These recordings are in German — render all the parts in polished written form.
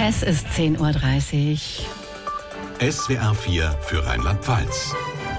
Es ist 10:30 Uhr. SWR 4 für Rheinland-Pfalz.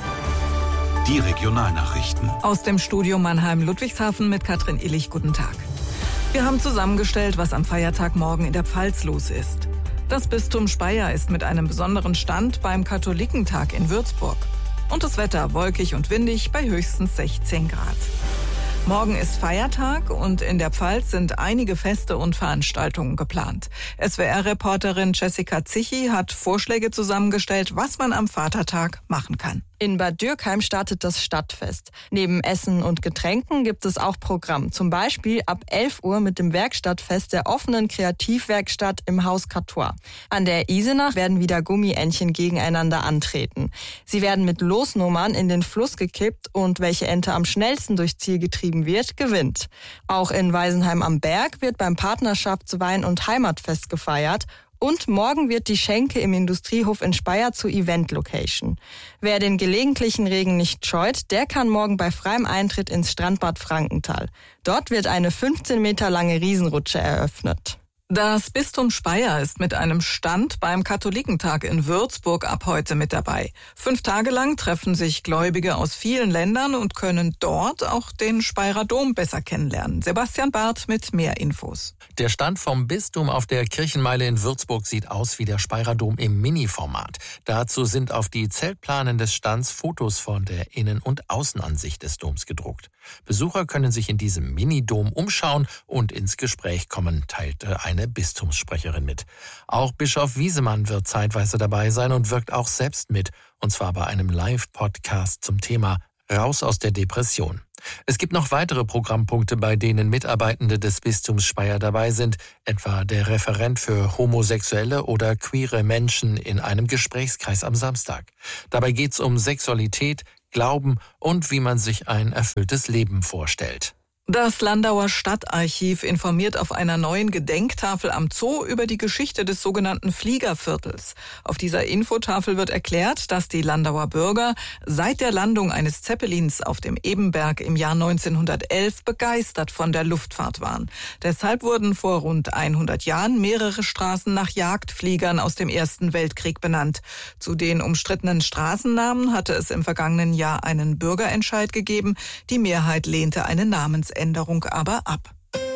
Die Regionalnachrichten. Aus dem Studio Mannheim-Ludwigshafen mit Katrin Illich. Guten Tag. Wir haben zusammengestellt, was am Feiertag morgen in der Pfalz los ist. Das Bistum Speyer ist mit einem besonderen Stand beim Katholikentag in Würzburg. Und das Wetter wolkig und windig bei höchstens 16 Grad. Morgen ist Feiertag und in der Pfalz sind einige Feste und Veranstaltungen geplant. SWR-Reporterin Jessica Zichy hat Vorschläge zusammengestellt, was man am Vatertag machen kann. In Bad Dürkheim startet das Stadtfest. Neben Essen und Getränken gibt es auch Programm. Zum Beispiel ab 11 Uhr mit dem Werkstattfest der offenen Kreativwerkstatt im Haus Catois. An der Isenach werden wieder Gummientchen gegeneinander antreten. Sie werden mit Losnummern in den Fluss gekippt und welche Ente am schnellsten durchs Ziel getrieben wird, gewinnt. Auch in Weisenheim am Berg wird beim Partnerschaftswein- und Heimatfest gefeiert. Und morgen wird die Schenke im Industriehof in Speyer zur Event-Location. Wer den gelegentlichen Regen nicht scheut, der kann morgen bei freiem Eintritt ins Strandbad Frankenthal. Dort wird eine 15 Meter lange Riesenrutsche eröffnet. Das Bistum Speyer ist mit einem Stand beim Katholikentag in Würzburg ab heute mit dabei. 5 Tage lang treffen sich Gläubige aus vielen Ländern und können dort auch den Speyerer Dom besser kennenlernen. Sebastian Barth mit mehr Infos. Der Stand vom Bistum auf der Kirchenmeile in Würzburg sieht aus wie der Speyerer Dom im Mini-Format. Dazu sind auf die Zeltplanen des Stands Fotos von der Innen- und Außenansicht des Doms gedruckt. Besucher können sich in diesem Mini-Dom umschauen und ins Gespräch kommen, teilte eine Bistumssprecherin mit. Auch Bischof Wiesemann wird zeitweise dabei sein und wirkt auch selbst mit, und zwar bei einem Live-Podcast zum Thema Raus aus der Depression. Es gibt noch weitere Programmpunkte, bei denen Mitarbeitende des Bistums Speyer dabei sind, etwa der Referent für homosexuelle oder queere Menschen in einem Gesprächskreis am Samstag. Dabei geht's um Sexualität, Glauben und wie man sich ein erfülltes Leben vorstellt. Das Landauer Stadtarchiv informiert auf einer neuen Gedenktafel am Zoo über die Geschichte des sogenannten Fliegerviertels. Auf dieser Infotafel wird erklärt, dass die Landauer Bürger seit der Landung eines Zeppelins auf dem Ebenberg im Jahr 1911 begeistert von der Luftfahrt waren. Deshalb wurden vor rund 100 Jahren mehrere Straßen nach Jagdfliegern aus dem Ersten Weltkrieg benannt. Zu den umstrittenen Straßennamen hatte es im vergangenen Jahr einen Bürgerentscheid gegeben. Die Mehrheit lehnte eine Namensänderung aber ab.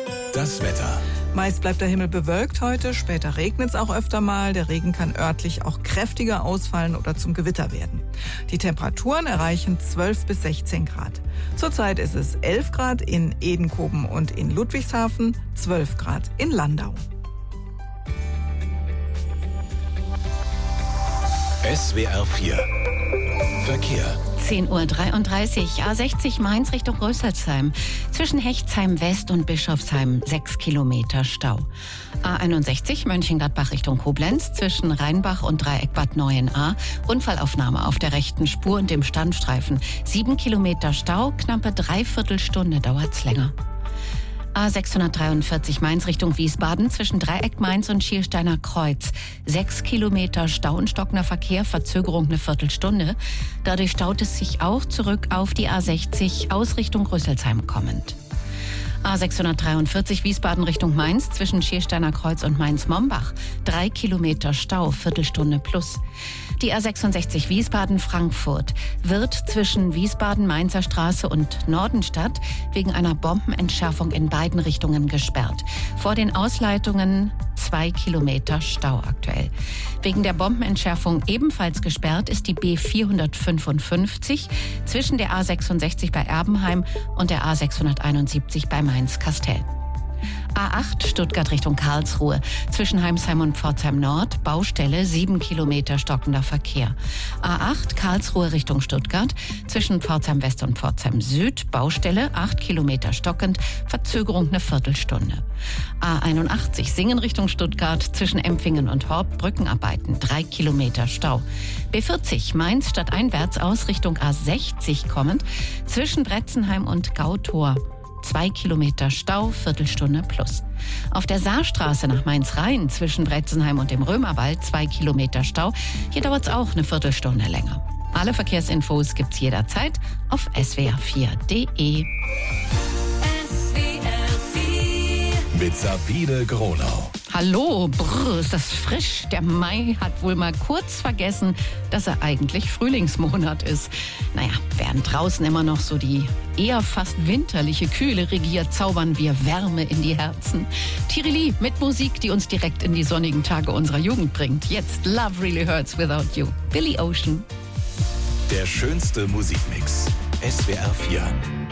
Das Wetter. Meist bleibt der Himmel bewölkt heute, später regnet es auch öfter mal. Der Regen kann örtlich auch kräftiger ausfallen oder zum Gewitter werden. Die Temperaturen erreichen 12 bis 16 Grad. Zurzeit ist es 11 Grad in Edenkoben und in Ludwigshafen, 12 Grad in Landau. SWR 4 Verkehr. 10:33 Uhr, A60 Mainz Richtung Röselsheim. Zwischen Hechtsheim West und Bischofsheim 6 Kilometer Stau. A61 Mönchengladbach Richtung Koblenz. Zwischen Rheinbach und Dreieck Bad Neuenahr. Unfallaufnahme auf der rechten Spur und dem Standstreifen. 7 Kilometer Stau, knappe Dreiviertelstunde dauert's länger. A643 Mainz Richtung Wiesbaden zwischen Dreieck Mainz und Schiersteiner Kreuz. 6 Kilometer Stau und stockender Verkehr, Verzögerung eine Viertelstunde. Dadurch staut es sich auch zurück auf die A60 aus Richtung Rüsselsheim kommend. A643 Wiesbaden Richtung Mainz zwischen Schiersteiner Kreuz und Mainz-Mombach. 3 Kilometer Stau, Viertelstunde plus. Die A66 Wiesbaden-Frankfurt wird zwischen Wiesbaden-Mainzer Straße und Nordenstadt wegen einer Bombenentschärfung in beiden Richtungen gesperrt. Vor den Ausleitungen 2 Kilometer Stau aktuell. Wegen der Bombenentschärfung ebenfalls gesperrt ist die B455 zwischen der A66 bei Erbenheim und der A671 bei Mainz-Kastel. A8 Stuttgart Richtung Karlsruhe. Zwischen Heimsheim und Pforzheim Nord. Baustelle 7 Kilometer stockender Verkehr. A8 Karlsruhe Richtung Stuttgart. Zwischen Pforzheim West und Pforzheim Süd. Baustelle 8 Kilometer stockend. Verzögerung eine Viertelstunde. A81 Singen Richtung Stuttgart. Zwischen Empfingen und Horb Brückenarbeiten. 3 Kilometer Stau. B40 Mainz stadteinwärts aus Richtung A60 kommend. Zwischen Bretzenheim und Gautor. 2 Kilometer Stau, Viertelstunde plus. Auf der Saarstraße nach Mainz-Rhein zwischen Bretzenheim und dem Römerwald 2 Kilometer Stau. Hier dauert es auch eine Viertelstunde länger. Alle Verkehrsinfos gibt's jederzeit auf swr4.de. mit Sabine Gronau. Hallo, brr, ist das frisch. Der Mai hat wohl mal kurz vergessen, dass er eigentlich Frühlingsmonat ist. Naja, während draußen immer noch so die eher fast winterliche Kühle regiert, zaubern wir Wärme in die Herzen. Tirili mit Musik, die uns direkt in die sonnigen Tage unserer Jugend bringt. Jetzt Love Really Hurts Without You. Billy Ocean. Der schönste Musikmix. SWR 4.